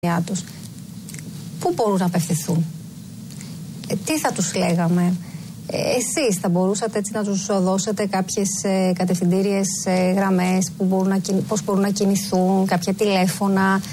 τους. Πού μπορούν να απευθυνθούν, τι θα τους λέγαμε, εσείς θα μπορούσατε έτσι να τους δώσετε κάποιες κατευθυντήριες γραμμές πώς μπορούν να κινηθούν, κάποια τηλέφωνα,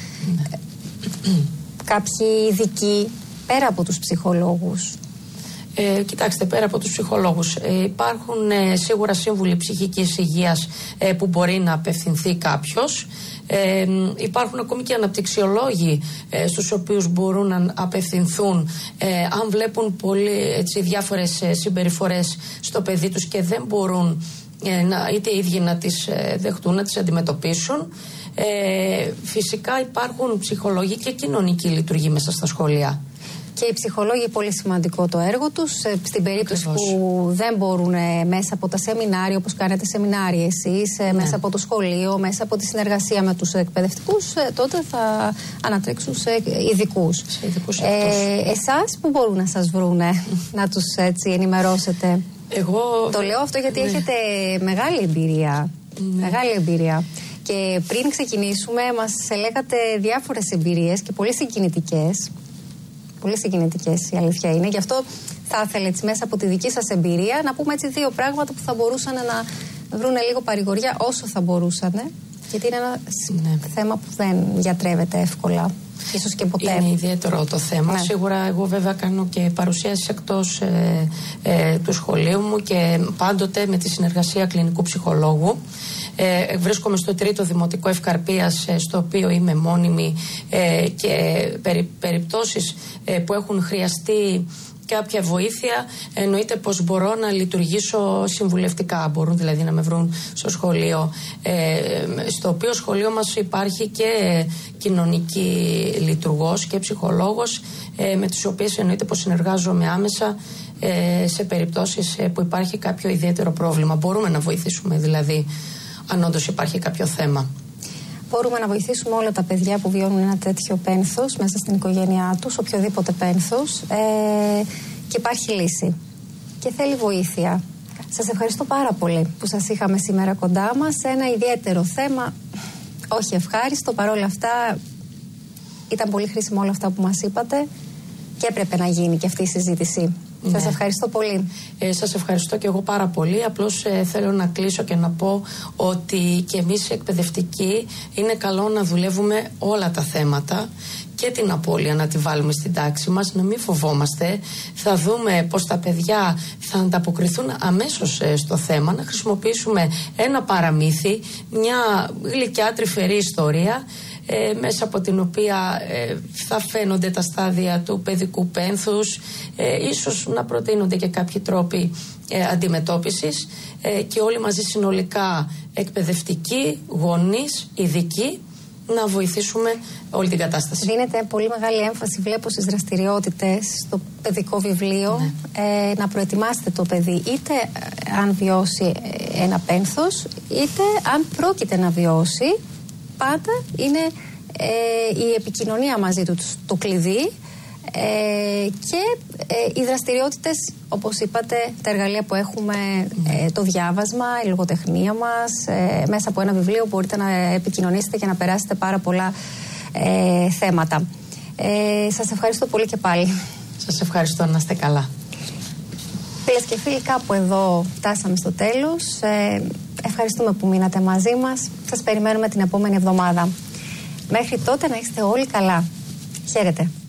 κάποιοι ειδικοί πέρα από τους ψυχολόγους? Κοιτάξτε, πέρα από τους ψυχολόγους υπάρχουν σίγουρα σύμβουλοι ψυχικής υγείας που μπορεί να απευθυνθεί κάποιος. Υπάρχουν ακόμη και αναπτυξιολόγοι στους οποίους μπορούν να απευθυνθούν αν βλέπουν διάφορες συμπεριφορές στο παιδί τους και δεν μπορούν είτε οι ίδιοι να τις δεχτούν, να τις αντιμετωπίσουν. Φυσικά υπάρχουν ψυχολόγοι και κοινωνικοί λειτουργοί μέσα στα σχολεία. Και οι ψυχολόγοι, πολύ σημαντικό το έργο τους. Στην περίπτωση που δεν μπορούν μέσα από τα σεμινάρια, όπως κάνετε σεμινάρια εσείς, μέσα από το σχολείο, μέσα από τη συνεργασία με τους εκπαιδευτικούς, τότε θα ανατρέξουν σε ειδικούς. Εσάς που μπορούν να σας βρούνε, να τους έτσι ενημερώσετε? Το λέω αυτό γιατί έχετε μεγάλη εμπειρία. Μεγάλη εμπειρία. Και πριν ξεκινήσουμε μας λέγατε διάφορες εμπειρίες και πολύ συγκινητικές. Πολύ συγκινητικές, η αλήθεια είναι. Γι' αυτό θα ήθελα έτσι, μέσα από τη δική σας εμπειρία να πούμε έτσι δύο πράγματα που θα μπορούσαν να βρουν λίγο παρηγοριά όσο θα μπορούσαν. Γιατί είναι ένα θέμα που δεν γιατρεύεται εύκολα. Ίσως και ποτέ. Είναι ιδιαίτερο το θέμα. Σίγουρα εγώ βέβαια κάνω και παρουσίασεις εκτός του σχολείου μου και πάντοτε με τη συνεργασία κλινικού ψυχολόγου. Βρίσκομαι στο 3ο Δημοτικό Ευκαρπίας, στο οποίο είμαι μόνιμη, και περιπτώσεις που έχουν χρειαστεί κάποια βοήθεια, εννοείται πως μπορώ να λειτουργήσω συμβουλευτικά. Μπορούν δηλαδή να με βρουν στο σχολείο, στο οποίο σχολείο μας υπάρχει και κοινωνική λειτουργός και ψυχολόγος, με τις οποίες εννοείται πως συνεργάζομαι άμεσα σε περιπτώσεις που υπάρχει κάποιο ιδιαίτερο πρόβλημα. Μπορούμε να βοηθήσουμε δηλαδή αν όντως υπάρχει κάποιο θέμα. Μπορούμε να βοηθήσουμε όλα τα παιδιά που βιώνουν ένα τέτοιο πένθος μέσα στην οικογένειά τους, οποιοδήποτε πένθος, και υπάρχει λύση και θέλει βοήθεια. Σας ευχαριστώ πάρα πολύ που σας είχαμε σήμερα κοντά μας σε ένα ιδιαίτερο θέμα, όχι ευχάριστο, παρόλα αυτά ήταν πολύ χρήσιμο όλα αυτά που μας είπατε και έπρεπε να γίνει και αυτή η συζήτηση. Σας ευχαριστώ πολύ. Σας ευχαριστώ και εγώ πάρα πολύ. Απλώς θέλω να κλείσω και να πω ότι και εμείς οι εκπαιδευτικοί είναι καλό να δουλεύουμε όλα τα θέματα και την απώλεια να τη βάλουμε στην τάξη μας, να μην φοβόμαστε. Θα δούμε πως τα παιδιά θα ανταποκριθούν αμέσως στο θέμα, να χρησιμοποιήσουμε ένα παραμύθι, μια γλυκιά τρυφερή ιστορία, μέσα από την οποία θα φαίνονται τα στάδια του παιδικού πένθους, ίσως να προτείνονται και κάποιοι τρόποι αντιμετώπισης, και όλοι μαζί συνολικά εκπαιδευτικοί, γονείς, ειδικοί, να βοηθήσουμε όλη την κατάσταση. Δίνεται πολύ μεγάλη έμφαση, βλέπω, στις δραστηριότητες, στο παιδικό βιβλίο, να προετοιμάσετε το παιδί, είτε αν βιώσει ένα πένθος, είτε αν πρόκειται να βιώσει. Πάντα είναι η επικοινωνία μαζί του το κλειδί, και οι δραστηριότητες, όπως είπατε, τα εργαλεία που έχουμε, το διάβασμα, η λογοτεχνία μας, μέσα από ένα βιβλίο μπορείτε να επικοινωνήσετε και να περάσετε πάρα πολλά θέματα. Σας ευχαριστώ πολύ και πάλι. Σας ευχαριστώ, να είστε καλά. Φίλες και φίλοι, κάπου εδώ φτάσαμε στο τέλος. Ευχαριστούμε που μείνατε μαζί μας. Σας περιμένουμε την επόμενη εβδομάδα. Μέχρι τότε να είστε όλοι καλά. Χαίρετε.